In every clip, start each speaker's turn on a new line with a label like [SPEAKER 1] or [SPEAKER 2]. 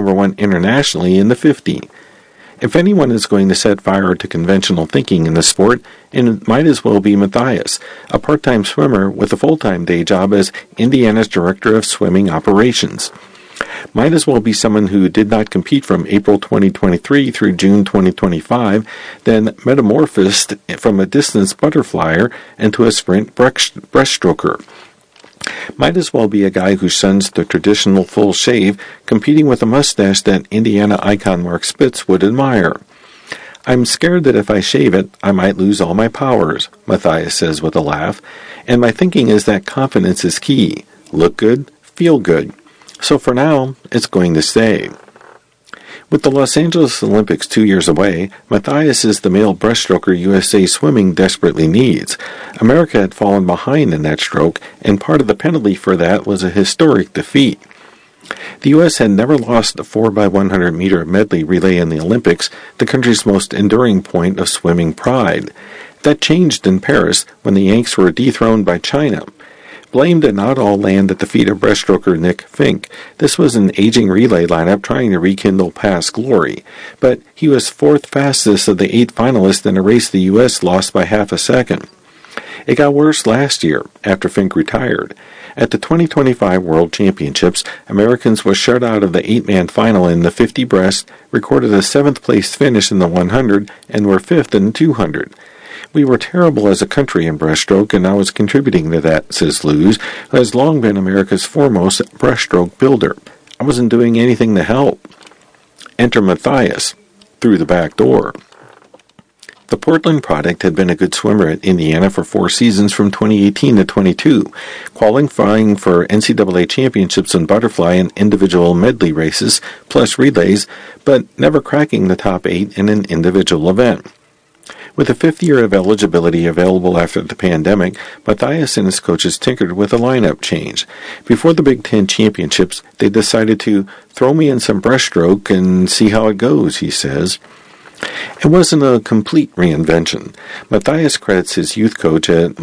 [SPEAKER 1] #1 internationally in the 50. If anyone is going to set fire to conventional thinking in the sport, it might as well be Matthias, a part-time swimmer with a full-time day job as Indiana's Director of Swimming Operations. Might as well be someone who did not compete from April 2023 through June 2025, then metamorphosed from a distance butterflyer into a sprint breaststroker. Might as well be a guy who shuns the traditional full shave, competing with a mustache that Indiana icon Mark Spitz would admire. I'm scared that if I shave it, I might lose all my powers, Matthias says with a laugh, and my thinking is that confidence is key. Look good, feel good. So for now, it's going to stay. With the Los Angeles Olympics 2 years away, Matthias is the male breaststroker USA Swimming desperately needs. America had fallen behind in that stroke, and part of the penalty for that was a historic defeat. The U.S. had never lost a 4x100 meter medley relay in the Olympics, the country's most enduring point of swimming pride. That changed in Paris when the Yanks were dethroned by China. Blame did not all land at the feet of breaststroker Nick Fink. This was an aging relay lineup trying to rekindle past glory. But he was fourth fastest of the 8 finalists in a race the U.S. lost by half a second. It got worse last year, after Fink retired. At the 2025 World Championships, Americans were shut out of the 8-man final in the 50 breast, recorded a 7th-place finish in the 100, and were 5th in the 200. We were terrible as a country in breaststroke, and I was contributing to that, says Luz, who has long been America's foremost breaststroke builder. I wasn't doing anything to help. Enter Matthias, through the back door. The Portland product had been a good swimmer at Indiana for 4 seasons from 2018 to 22, qualifying for NCAA championships in butterfly and individual medley races, plus relays, but never cracking the top 8 in an individual event. With a 5th year of eligibility available after the pandemic, Matthias and his coaches tinkered with a lineup change. Before the Big Ten championships, they decided to throw me in some breaststroke and see how it goes, he says. It wasn't a complete reinvention. Matthias credits his youth coach at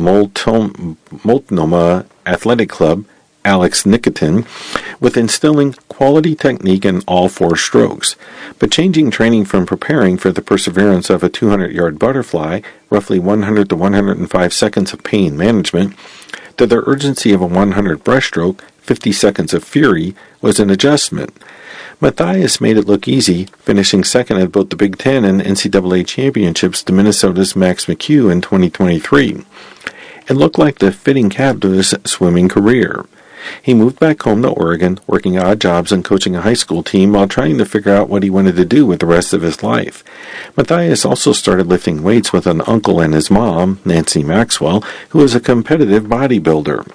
[SPEAKER 1] Multnomah Athletic Club, Alex Nikitin, with instilling quality technique in all 4 strokes, but changing training from preparing for the perseverance of a 200-yard butterfly, roughly 100 to 105 seconds of pain management, to the urgency of a 100 breaststroke, 50 seconds of fury, was an adjustment. Matthias made it look easy, finishing second at both the Big Ten and NCAA championships to Minnesota's Max McHugh in 2023. It looked like the fitting cap to his swimming career. He moved back home to Oregon, working odd jobs and coaching a high school team while trying to figure out what he wanted to do with the rest of his life. Matthias also started lifting weights with an uncle and his mom, Nancy Maxwell, who was a competitive bodybuilder.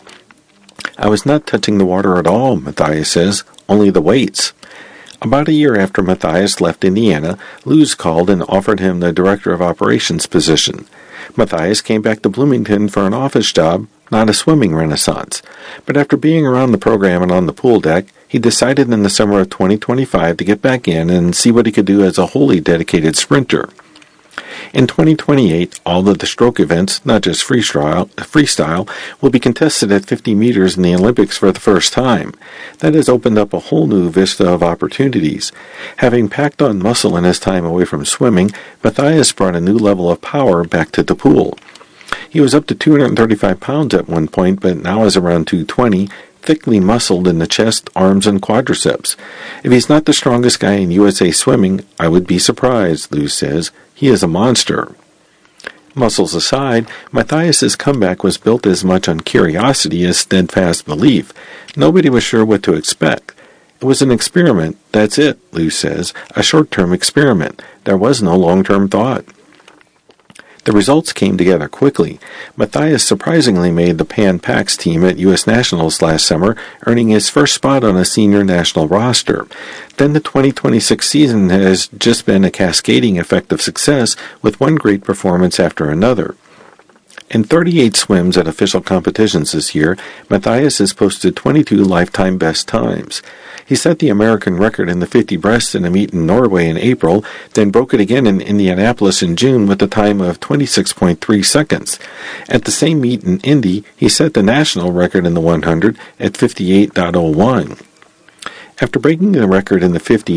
[SPEAKER 1] I was not touching the water at all, Matthias says, only the weights. About a year after Matthias left Indiana, Luz called and offered him the Director of Operations position. Matthias came back to Bloomington for an office job, not a swimming renaissance. But after being around the program and on the pool deck, he decided in the summer of 2025 to get back in and see what he could do as a wholly dedicated sprinter. In 2028, all of the stroke events, not just freestyle, will be contested at 50 meters in the Olympics for the first time. That has opened up a whole new vista of opportunities. Having packed on muscle in his time away from swimming, Matthias brought a new level of power back to the pool. He was up to 235 pounds at one point, but now is around 220, thickly muscled in the chest, arms, and quadriceps. If he's not the strongest guy in USA Swimming, I would be surprised, Luz says. He is a monster. Muscles aside, Matthias's comeback was built as much on curiosity as steadfast belief. Nobody was sure what to expect. It was an experiment, that's it, Luz says, a short-term experiment. There was no long-term thought. The results came together quickly. Matthias surprisingly made the Pan Pacs team at U.S. Nationals last summer, earning his first spot on a senior national roster. Then the 2026 season has just been a cascading effect of success, with one great performance after another. In 38 swims at official competitions this year, Matthias has posted 22 lifetime best times. He set the American record in the 50 breast in a meet in Norway in April, then broke it again in Indianapolis in June with a time of 26.3 seconds. At the same meet in Indy, he set the national record in the 100 at 58.01. After breaking the record in the 50